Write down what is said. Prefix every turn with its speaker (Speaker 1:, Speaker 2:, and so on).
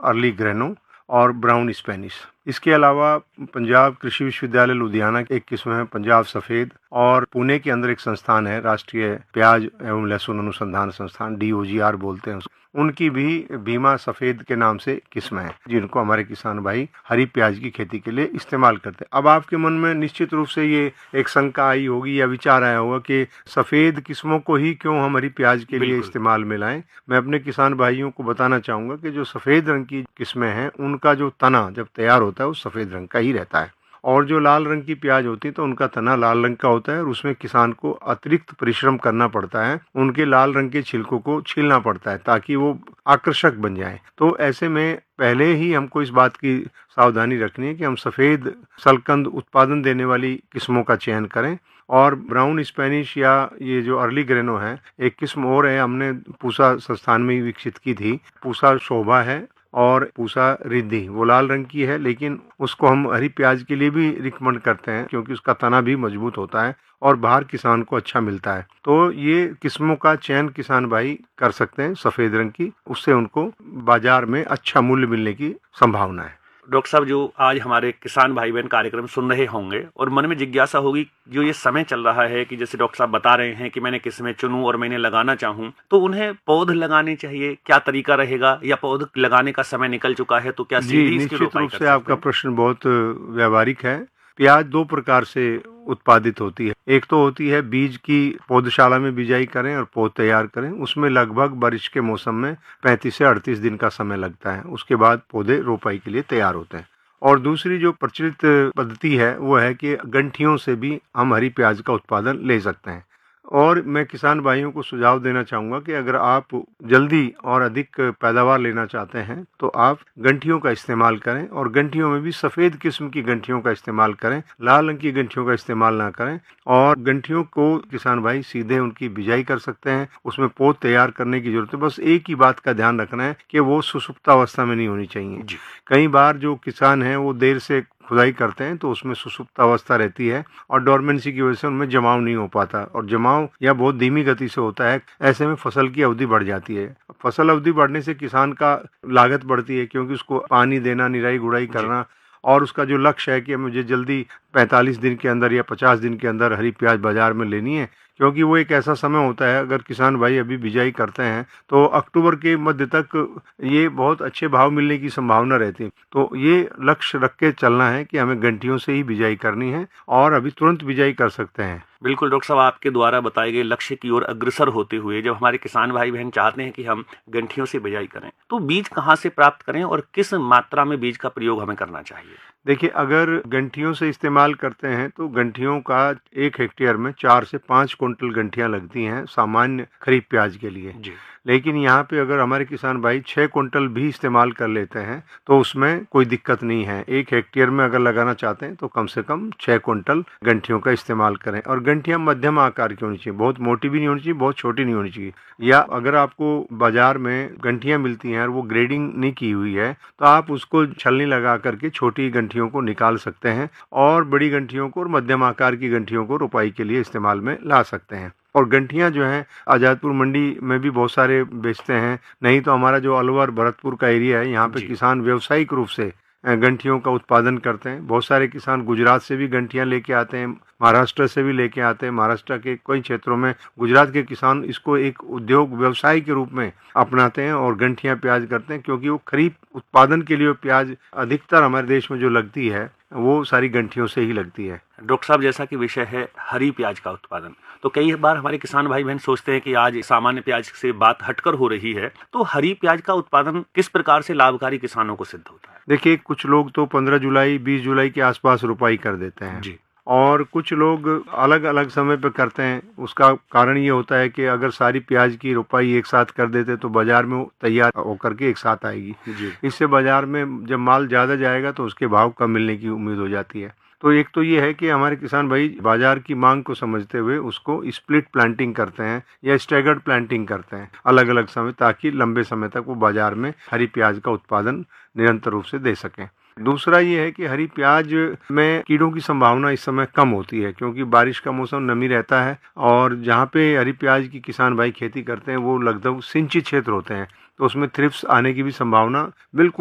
Speaker 1: Early Greno और brown Spanish. इसके अलावा पंजाब कृषि विश्वविद्यालय लुधियाना की एक किस्म है पंजाब सफ़ेद, और पुणे के अंदर एक संस्थान है राष्ट्रीय प्याज एवं लहसुन अनुसंधान संस्थान, DOGR बोलते हैं, उनकी भी भीमा सफ़ेद के नाम से किस्म है, जिनको हमारे किसान भाई हरी प्याज की खेती के लिए इस्तेमाल करते हैं। अब आपके मन में निश्चित रूप से ये एक शंका आई होगी या विचार आया होगा कि सफ़ेद किस्मों को ही क्यों हम हरी प्याज के लिए इस्तेमाल में लाएं। मैं अपने किसान भाइयों को बताना चाहूँगा कि जो सफ़ेद रंग की किस्में हैं उनका जो तना जब तैयार होता है वो सफ़ेद रंग का ही रहता है, और जो लाल रंग की प्याज होती है तो उनका तना लाल रंग का होता है, और उसमें किसान को अतिरिक्त परिश्रम करना पड़ता है, उनके लाल रंग के छिलकों को छीलना पड़ता है ताकि वो आकर्षक बन जाए। तो ऐसे में पहले ही हमको इस बात की सावधानी रखनी है कि हम सफ़ेद सलकंद उत्पादन देने वाली किस्मों का चयन करें। और ब्राउन स्पेनिश या ये जो अर्ली ग्रेनो है, एक किस्म और है, हमने पूसा संस्थान में ही विकसित की थी, पूसा शोभा है और पूसा रिद्धि, वो लाल रंग की है, लेकिन उसको हम हरी प्याज के लिए भी रिकमेंड करते हैं क्योंकि उसका तना भी मजबूत होता है और बाहर किसान को अच्छा मिलता है। तो ये किस्मों का चयन किसान भाई कर सकते हैं सफ़ेद रंग की, उससे उनको बाजार में अच्छा मूल्य मिलने की संभावना है।
Speaker 2: डॉक्टर साहब, जो आज हमारे किसान भाई बहन कार्यक्रम सुन रहे होंगे और मन में जिज्ञासा होगी, जो ये समय चल रहा है कि जैसे डॉक्टर साहब बता रहे हैं कि मैंने किस्में चुनूं और मैंने लगाना चाहूं, तो उन्हें पौध लगाने चाहिए, क्या तरीका रहेगा, या पौध लगाने का समय निकल चुका है तो क्या सीधी इसकी रोपाई कर सकते हैं?
Speaker 1: निश्चित रूप से आपका प्रश्न बहुत व्यावहारिक है। प्याज दो प्रकार से उत्पादित होती है, एक तो होती है बीज की पौधशाला में बिजाई करें और पौध तैयार करें, उसमें लगभग बारिश के मौसम में 35 से 38 दिन का समय लगता है, उसके बाद पौधे रोपाई के लिए तैयार होते हैं। और दूसरी जो प्रचलित पद्धति है वो है कि गंठियों से भी हम हरी प्याज का उत्पादन ले सकते हैं। और मैं किसान भाइयों को सुझाव देना चाहूँगा कि अगर आप जल्दी और अधिक पैदावार लेना चाहते हैं तो आप गंठियों का इस्तेमाल करें, और गंठियों में भी सफ़ेद किस्म की गंठियों का इस्तेमाल करें, लाल रंग की गंठियों का इस्तेमाल ना करें। और गंठियों को किसान भाई सीधे उनकी बिजाई कर सकते हैं, उसमें पौध तैयार करने की जरूरत है। बस एक ही बात का ध्यान रखना है कि वो सुसुप्तावस्था में नहीं होनी चाहिए। कई बार जो किसान हैं वो देर से खुदाई करते हैं तो उसमें सुसुप्त अवस्था रहती है और डोरमेंसी की वजह से उनमें जमाव नहीं हो पाता, और जमाव या बहुत धीमी गति से होता है। ऐसे में फसल की अवधि बढ़ जाती है। फसल अवधि बढ़ने से किसान का लागत बढ़ती है क्योंकि उसको पानी देना, निराई गुड़ाई करना, और उसका जो लक्ष्य है कि मुझे जल्दी 45 दिन के अंदर या 50 दिन के अंदर हरी प्याज बाजार में लेनी है, क्योंकि वो एक ऐसा समय होता है, अगर किसान भाई अभी बिजाई करते हैं तो अक्टूबर के मध्य तक ये बहुत अच्छे भाव मिलने की संभावना रहती है। तो ये लक्ष्य रख के चलना है कि हमें गंठियों से ही बिजाई करनी है और अभी तुरंत बिजाई कर सकते हैं।
Speaker 2: बिल्कुल डॉक्टर साहब, आपके द्वारा बताए गए लक्ष्य की ओर अग्रसर होते हुए जब हमारे किसान भाई बहन चाहते हैं कि हम गंठियों से बिजाई करें, तो बीज कहाँ से प्राप्त करें और किस मात्रा में बीज का प्रयोग हमें करना चाहिए?
Speaker 1: देखिए, अगर गंठियों से इस्तेमाल करते हैं तो गंठियों का 1 हेक्टेयर में 4 से 5 कुंटल गंठियां लगती हैं सामान्य खरीफ प्याज के लिए। लेकिन यहाँ पे अगर हमारे किसान भाई 6 कुंटल भी इस्तेमाल कर लेते हैं तो उसमें कोई दिक्कत नहीं है। 1 हेक्टेयर में अगर लगाना चाहते हैं तो कम से कम 6 कुंटल गंठियों का इस्तेमाल करें। और गंठियाँ मध्यम आकार की होनी चाहिए, बहुत मोटी भी नहीं होनी चाहिए, बहुत छोटी नहीं होनी चाहिए। या अगर आपको बाजार में गंठियाँ मिलती हैं और वो ग्रेडिंग नहीं की हुई है तो आप उसको छलनी लगा करके छोटी गंठियों को निकाल सकते हैं और बड़ी गंठियों को और मध्यम आकार की गंठियों को रोपाई के लिए इस्तेमाल में ला सकते हैं। और गंठियाँ जो हैं आज़ादपुर मंडी में भी बहुत सारे बेचते हैं, नहीं तो हमारा जो अलवर भरतपुर का एरिया है यहाँ पे किसान व्यावसायिक रूप से गंठियों का उत्पादन करते हैं। बहुत सारे किसान गुजरात से भी गंठियाँ लेके आते हैं, महाराष्ट्र से भी लेके आते हैं। महाराष्ट्र के कई क्षेत्रों में गुजरात के किसान इसको एक उद्योग व्यवसाय के रूप में अपनाते हैं और गंठियाँ प्याज करते हैं, क्योंकि वो खरीफ उत्पादन के लिए प्याज अधिकतर हमारे देश में जो लगती है वो सारी गंठियों से ही लगती है।
Speaker 2: डॉक्टर साहब, जैसा कि विषय है हरी प्याज का उत्पादन, तो कई बार हमारे किसान भाई बहन सोचते हैं कि आज सामान्य प्याज से बात हटकर हो रही है, तो हरी प्याज का उत्पादन किस प्रकार से लाभकारी किसानों को सिद्ध होता है?
Speaker 1: देखिए, कुछ लोग तो 15 जुलाई 20 जुलाई के आसपास रुपाई कर देते हैं जी, और कुछ लोग अलग अलग समय पे करते हैं। उसका कारण ये होता है कि अगर सारी प्याज की रुपाई एक साथ कर देते तो बाजार में तैयार होकर के एक साथ आएगी जी। इससे बाजार में जब माल ज़्यादा जाएगा तो उसके भाव कम मिलने की उम्मीद हो जाती है। तो एक तो ये है कि हमारे किसान भाई बाजार की मांग को समझते हुए उसको स्प्लिट प्लांटिंग करते हैं या स्टैगर्ड प्लांटिंग करते हैं अलग अलग समय, ताकि लंबे समय तक वो बाजार में हरी प्याज का उत्पादन निरंतर रूप से दे सकें। दूसरा ये है कि हरी प्याज में कीड़ों की संभावना इस समय कम होती है, क्योंकि बारिश का मौसम, नमी रहता है, और जहाँ पे हरी प्याज की किसान भाई खेती करते हैं वो लगभग सिंचित क्षेत्र होते हैं, तो उसमें थ्रिप्स आने की भी संभावना बिल्कुल